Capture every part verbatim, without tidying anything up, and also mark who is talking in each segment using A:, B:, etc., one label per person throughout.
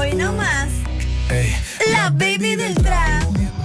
A: Hoy nomás. Hey. La baby del trap.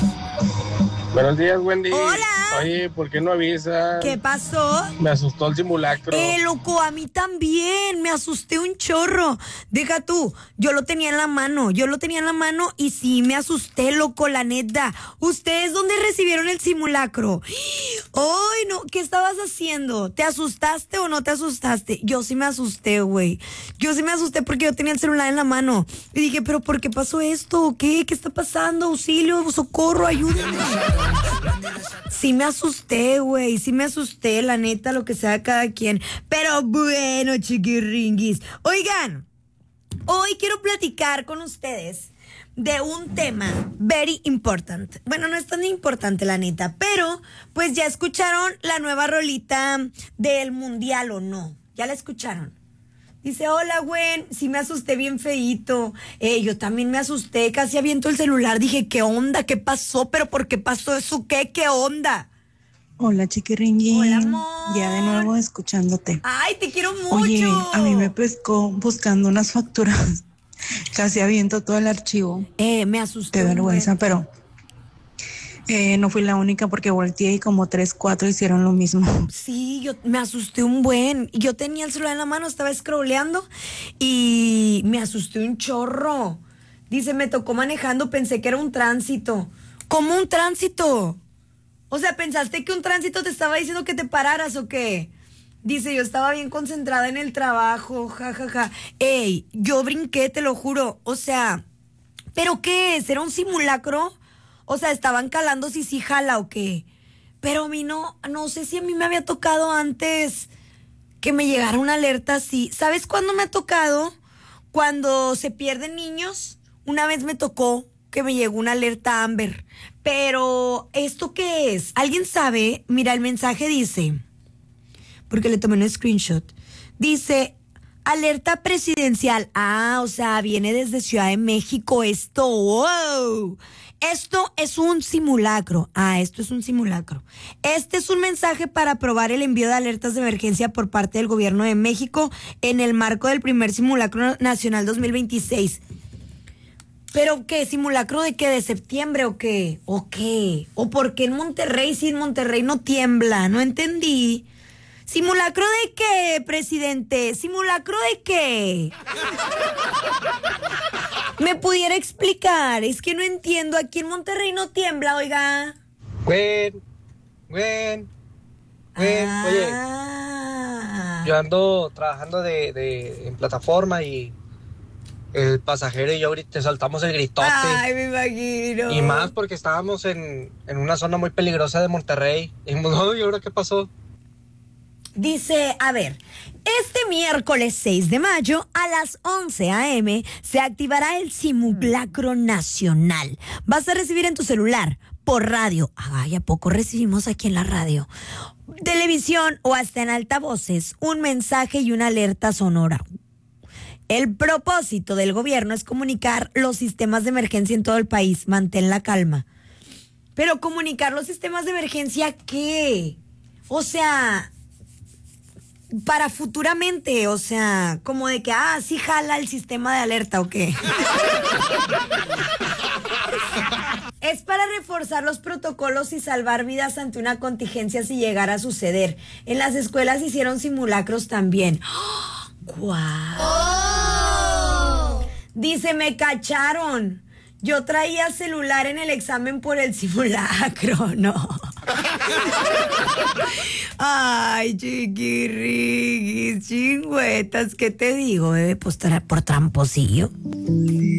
B: Buenos días, Wendy.
A: Hola.
B: Oye, ¿por qué no avisas?
A: ¿Qué pasó?
B: Me asustó el simulacro.
A: Eh, loco, a mí también. Me asusté un chorro. Deja tú, yo lo tenía en la mano. Yo lo tenía en la mano y sí, me asusté, loco, la neta. ¿Ustedes dónde recibieron el simulacro? ¡Ay, no! ¿Qué estabas haciendo? ¿Te asustaste o no te asustaste? Yo sí me asusté, güey. Yo sí me asusté porque yo tenía el celular en la mano. Y dije, ¿pero por qué pasó esto? ¿Qué? ¿Qué está pasando? Auxilio, socorro, ayúdenme. Sí me asusté, güey, sí me asusté, la neta, lo que sea cada quien. Pero bueno, chiquirringuis. Oigan, hoy quiero platicar con ustedes de un tema very important. Bueno, no es tan importante, la neta, pero pues ya escucharon la nueva rolita del mundial, ¿o no? ¿Ya la escucharon? Dice, hola, Gwen, sí me asusté bien feíto. Eh, yo también me asusté, casi aviento el celular. Dije, ¿qué onda? ¿Qué pasó? ¿Pero por qué pasó eso? ¿Qué? ¿Qué onda?
C: Hola, chiquiringuín.
A: Hola, amor.
C: Ya de nuevo escuchándote.
A: Ay, te quiero mucho.
C: Oye, a mí me pescó buscando unas facturas. Casi aviento todo el archivo.
A: Eh, me asusté.
C: De vergüenza,
A: buen.
C: pero eh, no fui la única porque volteé y como tres, cuatro hicieron lo mismo.
A: Sí, yo me asusté un buen. Yo tenía el celular en la mano, estaba scrolleando y me asusté un chorro. Dice, me tocó manejando, pensé que era un tránsito. ¿Cómo un tránsito? O sea, ¿pensaste que un tránsito te estaba diciendo que te pararas o qué? Dice, yo estaba bien concentrada en el trabajo, jajaja. Ja, ja. Ey, yo brinqué, te lo juro. O sea, ¿pero qué es? ¿Era un simulacro? O sea, ¿estaban calando si sí jala o qué? Pero a mí no, no sé si a mí me había tocado antes que me llegara una alerta así. ¿Sabes cuándo me ha tocado? Cuando se pierden niños. Una vez me tocó que me llegó una alerta Amber. Pero, ¿esto qué es? ¿Alguien sabe? Mira, el mensaje dice, porque le tomé un screenshot. Dice, alerta presidencial. Ah, o sea, viene desde Ciudad de México esto. ¡Wow! Esto es un simulacro. Ah, esto es un simulacro. Este es un mensaje para aprobar el envío de alertas de emergencia por parte del gobierno de México en el marco del primer simulacro nacional dos mil veintiséis. ¿Pero qué? ¿Simulacro de qué? ¿De septiembre o qué? ¿O qué? ¿O por qué en Monterrey si en Monterrey no tiembla? No entendí. ¿Simulacro de qué, presidente? ¿Simulacro de qué? ¿Me pudiera explicar? Es que no entiendo. Aquí en Monterrey no tiembla, oiga.
B: Gwen, Gwen, Gwen,
A: Ah.
B: Oye, yo ando trabajando de, de, en plataforma y el pasajero y yo ahorita saltamos el gritote.
A: Ay, me imagino.
B: Y más porque estábamos en, en una zona muy peligrosa de Monterrey. Y no, ¿y ahora qué pasó?
A: Dice, a ver, este miércoles seis de mayo a las once a eme se activará el simulacro nacional. Vas a recibir en tu celular, por radio, ay, ¿a poco recibimos aquí en la radio? Televisión o hasta en altavoces, un mensaje y una alerta sonora. El propósito del gobierno es comunicar los sistemas de emergencia en todo el país. Mantén la calma. Pero comunicar los sistemas de emergencia, ¿qué? O sea, para futuramente, o sea, como de que, ah, sí jala el sistema de alerta, ¿o qué? Es para reforzar los protocolos y salvar vidas ante una contingencia si llegara a suceder. En las escuelas hicieron simulacros también. ¡Guau! Oh. Dice, me cacharon. Yo traía celular en el examen por el simulacro, no. Ay, chiquirriguis, chingüetas, ¿qué te digo, bebé? Pues por tramposillo.